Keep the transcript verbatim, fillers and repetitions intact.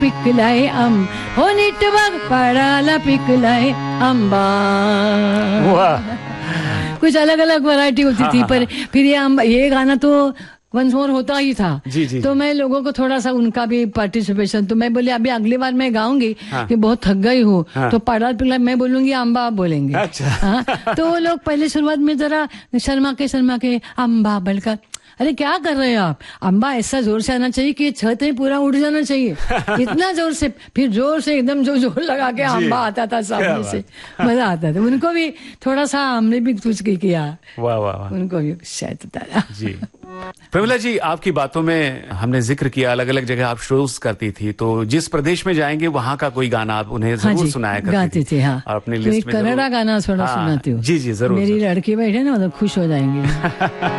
पिकलाय अम हो नीट बघ पडाला पिकलाय आंबा। कुछ अलग अलग वैरायटी होती हाँ, थी हाँ, पर हाँ. फिर ये आंबा ये गाना तो वंस मोर होता ही था। जी, जी, तो मैं लोगों को थोड़ा सा उनका भी पार्टिसिपेशन, तो मैं बोली अभी अगली बार मैं गाऊंगी हाँ, कि बहुत थक गई हूँ हाँ, तो पड़ा पिघला मैं बोलूंगी अम्बा आप बोलेंगे। अच्छा। हाँ, तो वो लोग पहले शुरुआत में जरा शर्मा के शर्मा के अम्बा बोलकर अरे क्या कर रहे हो आप, अम्बा ऐसा जोर से आना चाहिए कि छत ही पूरा उड़ जाना चाहिए इतना जोर से, फिर जोर से एकदम जो जोर लगा के अम्बा आता था सामने से, मजा आता था। उनको भी थोड़ा सा हमने भी कुछ किया। वाह वाह वाह, उनको भी शायद था जी। प्रमिला जी, आपकी बातों में हमने जिक्र किया अलग अलग जगह आप शोज करती थी, तो जिस प्रदेश में जाएंगे वहाँ का कोई गाना आप उन्हें जरूर हाँ सुनाया करती गाती थी। हाँ, और अपनी लिस्ट में कन्नड़ा गाना थोड़ा हाँ, सुनाती हूँ। जी जी जरूर। मेरी लड़की बैठे ना मतलब खुश हो जाएंगे।